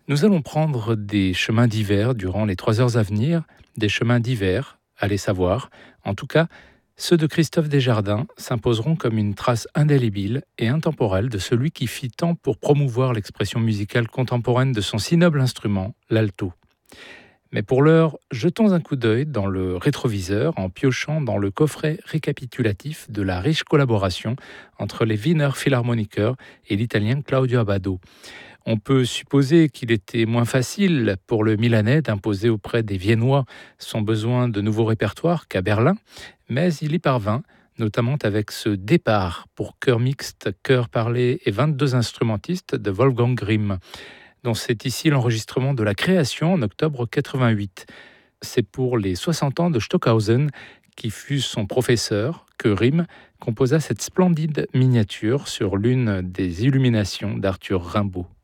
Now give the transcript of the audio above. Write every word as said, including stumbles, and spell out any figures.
Nous allons prendre des chemins divers durant les trois heures à venir, des chemins divers, allez savoir. En tout cas, ceux de Christophe Desjardins s'imposeront comme une trace indélébile et intemporelle de celui qui fit tant pour promouvoir l'expression musicale contemporaine de son si noble instrument, l'alto. Mais pour l'heure, jetons un coup d'œil dans le rétroviseur en piochant dans le coffret récapitulatif de la riche collaboration entre les Wiener Philharmoniker et l'italien Claudio Abbado. On peut supposer qu'il était moins facile pour le Milanais d'imposer auprès des Viennois son besoin de nouveaux répertoires qu'à Berlin, mais il y parvint, notamment avec ce départ pour chœur mixte, chœur parlé et vingt-deux instrumentistes de Wolfgang Grimm, dont c'est ici l'enregistrement de la création en octobre quatre-vingt-huit. C'est pour les soixante ans de Stockhausen, qui fut son professeur, que Grimm composa cette splendide miniature sur l'une des illuminations d'Arthur Rimbaud.